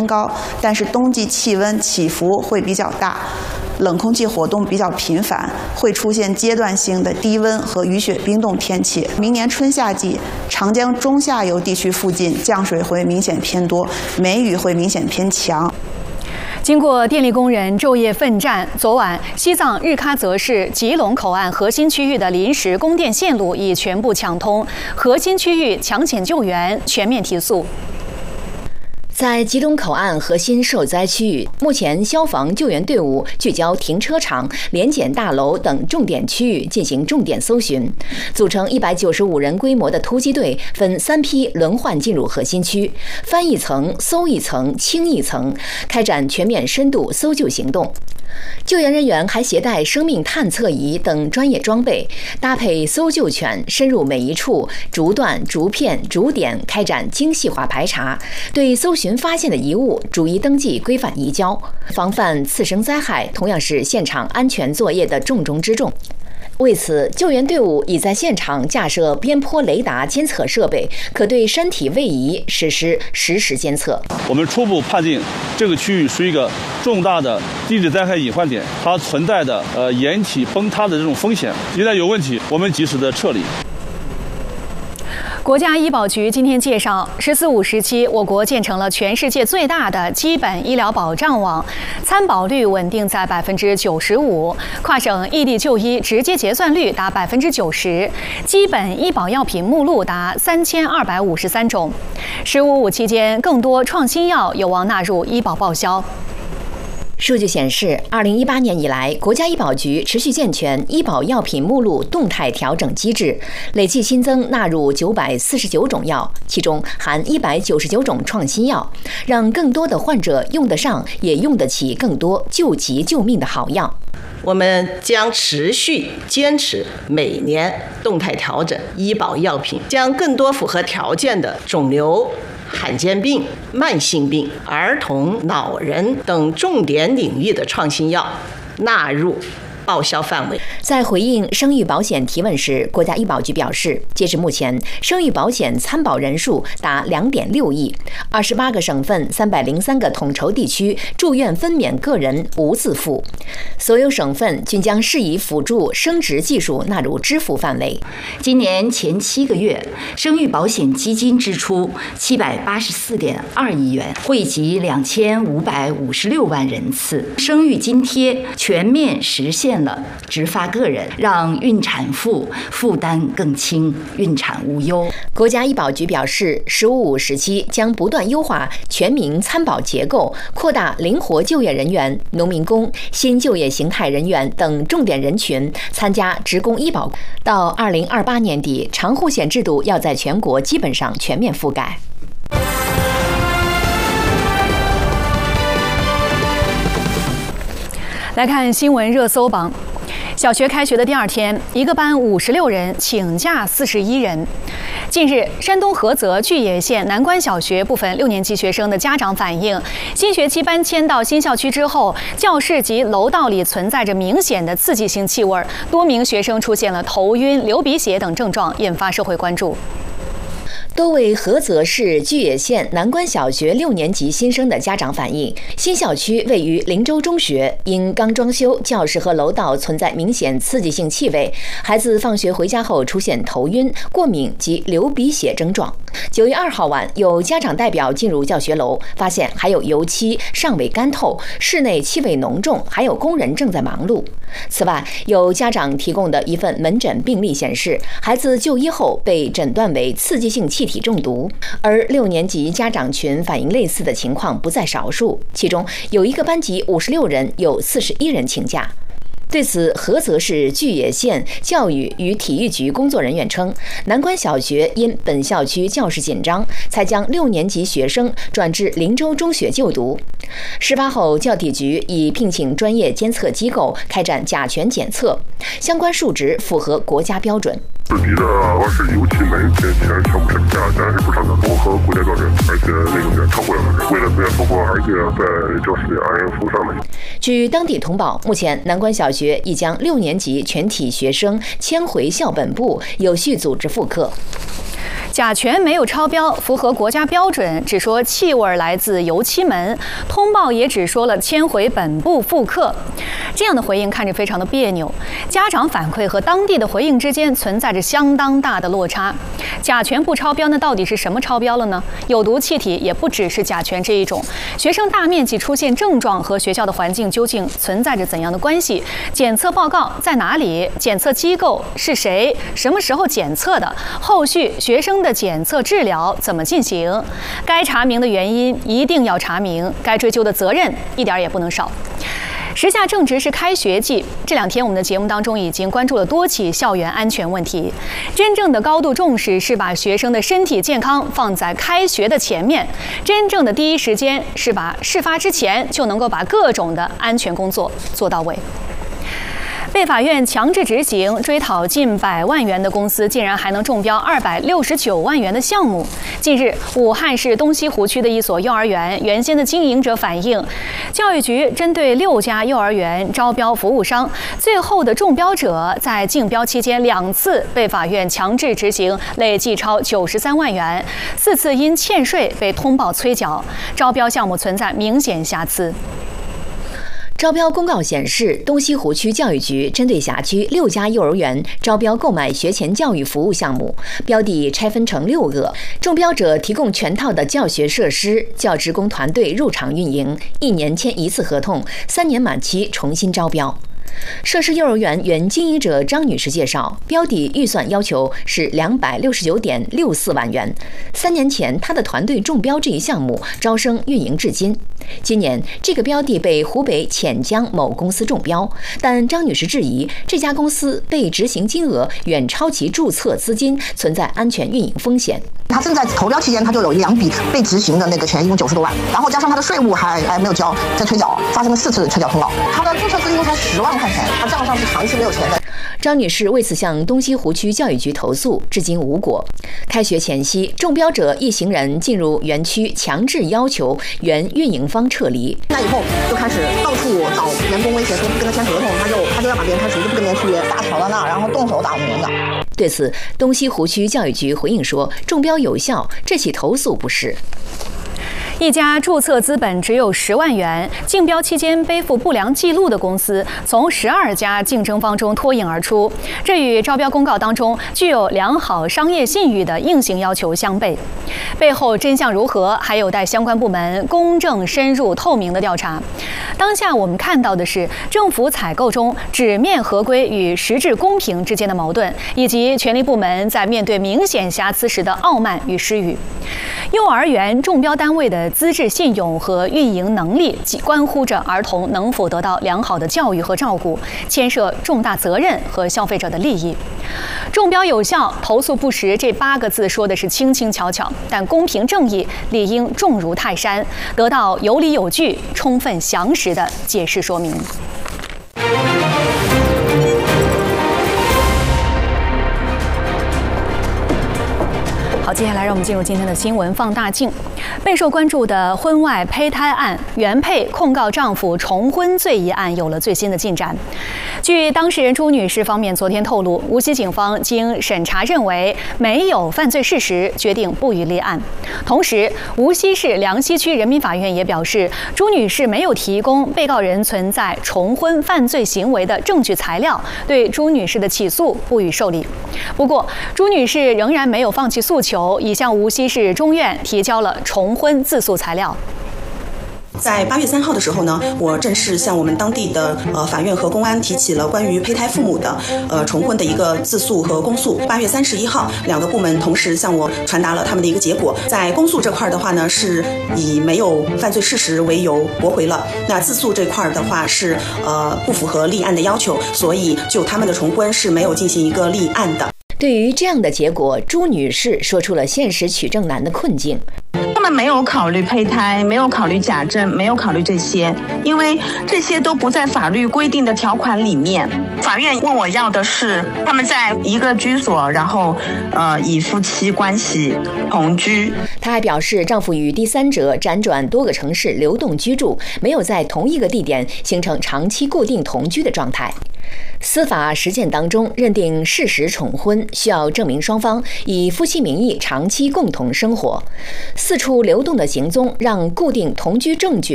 高，但是冬季气温起伏会比较大，冷空气活动比较频繁，会出现阶段性的低温和雨雪冰冻天气。明年春夏季，长江中下游地区附近降水会明显偏多，梅雨会明显偏强。 经过电力工人昼夜奋战，昨晚西藏日喀则市吉隆口岸核心区域的临时供电线路已全部抢通，核心区域抢险救援全面提速。 在吉隆口岸核心受灾区域，目前消防救援队伍聚焦停车场、联检大楼等重点区域进行重点搜寻，组成195人规模的突击队，分3批轮换进入核心区，翻一层、搜一层、清一层，开展全面深度搜救行动。救援人员还携带生命探测仪等专业装备，搭配搜救犬，深入每一处，逐段、逐片、逐点开展精细化排查，对搜寻发现的遗物逐一登记、规范移交，防范次生灾害，同样是现场安全作业的重中之重。为此，救援队伍已在现场架设边坡雷达监测设备，可对山体位移实施实时监测。 我们初步判定这个区域属于一个重大的地质灾害隐患点，它存在的岩体崩塌的这种风险，一旦有问题，我们及时的撤离。 国家医保局今天介绍，“十四五”时期，我国建成了全世界最大的基本医疗保障网，参保率稳定在95%，跨省异地就医直接结算率达90%，基本医保药品目录达3253种。“15/5”期间，更多创新药有望纳入医保报销。 数据显示，2018年以来，国家医保局持续健全医保药品目录动态调整机制，累计新增纳入949种药，其中含199种创新药，让更多的患者用得上，也用得起更多救急救命的好药。 我们将持续坚持每年动态调整医保药品，将更多符合条件的肿瘤、罕见病、慢性病、儿童、老人等重点领域的创新药纳入报销范围。 在回应生育保险提问时，国家医保局表示，截至目前，生育保险参保人数达2.6亿，28个省份、303个统筹地区住院分娩个人无自付，所有省份均将适宜辅助生殖技术纳入支付范围。 今年前7个月，生育保险基金支出784.2亿元，惠及2556万人次，生育津贴全面实现了直发个人，让孕产妇负担更轻，孕产无忧。 国家医保局表示，“15/5”时期将不断优化全民参保结构，扩大灵活就业人员、农民工、新就业形态人员等重点人群参加职工医保。到2028年底，长护险制度要在全国基本上全面覆盖。 来看新闻热搜榜。小学开学的第2天，一个班56人，请假41人。近日，山东菏泽巨野县南关小学部分6年级学生的家长反映，新学期搬迁到新校区之后，教室及楼道里存在着明显的刺激性气味，多名学生出现了头晕、流鼻血等症状，引发社会关注。 多位菏泽市巨野县南关小学6年级新生的家长反映，新校区位于灵州中学，因刚装修，教室和楼道存在明显刺激性气味，孩子放学回家后出现头晕、过敏及流鼻血症状。9月2号晚，有家长代表进入教学楼，发现还有油漆尚未干透，室内气味浓重，还有工人正在忙碌。此外，有家长提供的一份门诊病历显示，孩子就医后被诊断为刺激性气体中毒，而6年级家长群反映类似的情况不在少数，其中有一个班级56人，有41人请假。对此，菏泽市巨野县教育与体育局工作人员称，南关小学因本校区教室紧张，才将6年级学生转至灵州中学就读。事发后，教体局已聘请专业监测机构开展甲醛检测，相关数值符合国家标准。 自己的我是油漆门全部是甲醛是不上的，符合国家标准，而且那个超过了，为了不要超过，而且在教室里安然附上的。 据当地通报，目前南关小学已将6年级全体学生迁回校本部，有序组织复课。 甲醛没有超标，符合国家标准，只说气味来自油漆门，通报也只说了迁回本部复刻。这样的回应看着非常的别扭，家长反馈和当地的回应之间存在着相当大的落差。甲醛不超标，那到底是什么超标了呢？有毒气体也不只是甲醛这一种。学生大面积出现症状和学校的环境究竟存在着怎样的关系？检测报告在哪里？检测机构是谁？什么时候检测的？后续学生的检测治疗怎么进行？该查明的原因一定要查明，该追究的责任一点也不能少。时下正值是开学季，这2天我们的节目当中已经关注了多起校园安全问题。真正的高度重视是把学生的身体健康放在开学的前面，真正的第一时间是把事发之前就能够把各种的安全工作做到位。被法院强制执行追讨近100万元的公司，竟然还能中标269万元的项目。近日，武汉市东西湖区的一所幼儿园原先的经营者反映，教育局针对6家幼儿园招标服务商，最后的中标者在竞标期间2次被法院强制执行，累计超93万元，4次因欠税被通报催缴，招标项目存在明显瑕疵。 招标公告显示，东西湖区教育局针对辖区6家幼儿园招标购买学前教育服务项目，标的拆分成6个，中标者提供全套的教学设施、教职工团队入场运营，1年签1次合同，3年满期重新招标。涉事幼儿园原经营者张女士介绍，标的预算要求是269.64万元。3年前，她的团队中标这一项目，招生运营至今。今年，这个标的被湖北潜江某公司中标，但张女士质疑这家公司被执行金额远超其注册资金，存在安全运营风险。 他正在投标期间，他就有2笔被执行的那个钱，一共90多万，然后加上他的税务还没有交，在催缴，发生了4次催缴通告。他的注册资金才10万块钱，他账上是长期没有钱的。 张女士为此向东西湖区教育局投诉，至今无果。开学前夕，中标者一行人进入园区，强制要求原运营方撤离。 那以后就开始到处找员工威胁，说不跟他签合同，他就要把别人开除，就不跟别人续约，大吵到那，然后动手打我们园长。 对此，东西湖区教育局回应说，中标有效，这起投诉不实。 一家注册资本只有10万元，竞标期间背负不良记录的公司，从12家竞争方中脱颖而出，这与招标公告当中具有良好商业信誉的硬性要求相悖。背后真相如何，还有待相关部门公正、深入、透明的调查。当下我们看到的是政府采购中纸面合规与实质公平之间的矛盾，以及权力部门在面对明显瑕疵时的傲慢与失语。幼儿园中标单位的资质信用和运营能力，关乎着儿童能否得到良好的教育和照顾，牵涉重大责任和消费者的利益。中标有效，投诉不实这8个字说的是轻轻巧巧，但公平正义理应重如泰山，得到有理有据、充分详实的解释说明。好，接下来让我们进入今天的新闻放大镜。备受关注的婚外胚胎案，原配控告丈夫重婚罪一案有了最新的进展。据当事人朱女士方面昨天透露，无锡警方经审查认为没有犯罪事实，决定不予立案。同时，无锡市梁溪区人民法院也表示，朱女士没有提供被告人存在重婚犯罪行为的证据材料，对朱女士的起诉不予受理。不过，朱女士仍然没有放弃诉求，已向无锡市中院提交了重婚自诉材料。 在8月3号的时候呢，我正式向我们当地的法院和公安提起了关于胚胎父母的重婚的一个自诉和公诉。8月31号，2个部门同时向我传达了他们的一个结果。在公诉这块的话呢，是以没有犯罪事实为由驳回了；那自诉这块的话是不符合立案的要求，所以就他们的重婚是没有进行一个立案的。 对于这样的结果，朱女士说出了现实取证难的困境。 他们没有考虑胚胎，没有考虑假证，没有考虑这些，因为这些都不在法律规定的条款里面。法院问我要的是他们在一个居所，然后以夫妻关系同居。 她还表示，丈夫与第三者辗转多个城市流动居住，没有在同一个地点形成长期固定同居的状态。 司法实践当中认定事实重婚需要证明双方以夫妻名义长期共同生活，四处流动的行踪让固定同居证据